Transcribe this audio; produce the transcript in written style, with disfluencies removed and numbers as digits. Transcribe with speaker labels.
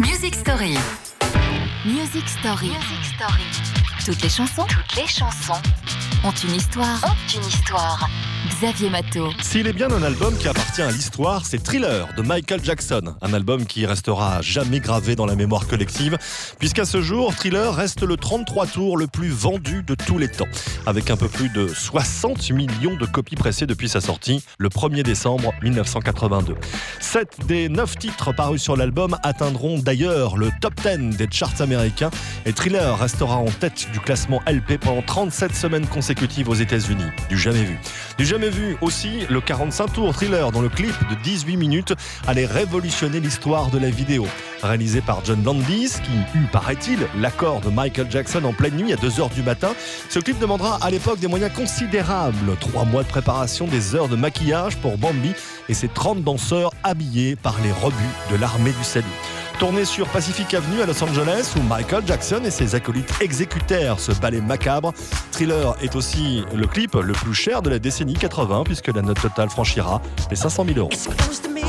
Speaker 1: Music Story.
Speaker 2: Music Story.
Speaker 1: Music Story.
Speaker 2: Toutes les chansons ont une histoire. Xavier Matteau.
Speaker 3: S'il est bien un album qui appartient à l'histoire, c'est Thriller de Michael Jackson. Un album qui restera à jamais gravé dans la mémoire collective, puisqu'à ce jour, Thriller reste le 33 tours le plus vendu de tous les temps, avec un peu plus de 60 millions de copies pressées depuis sa sortie, le 1er décembre 1982. 7 des 9 titres parus sur l'album atteindront d'ailleurs le top 10 des charts américains, et Thriller restera en tête du classement LP pendant 37 semaines consécutives aux États-Unis. Du jamais vu. Du jamais vu aussi le 45 tours Thriller, dont le clip de 18 minutes allait révolutionner l'histoire de la vidéo. Réalisé par John Landis, qui eut, paraît-il, l'accord de Michael Jackson en pleine nuit à 2h du matin, ce clip demandera à l'époque des moyens considérables. 3 mois de préparation, des heures de maquillage pour Bambi et ses 30 danseurs habillés par les rebuts de l'armée du salut. Tourné sur Pacific Avenue à Los Angeles, où Michael Jackson et ses acolytes exécutèrent ce ballet macabre, Thriller est aussi le clip le plus cher de la décennie 80, puisque la note totale franchira les 500 000 €.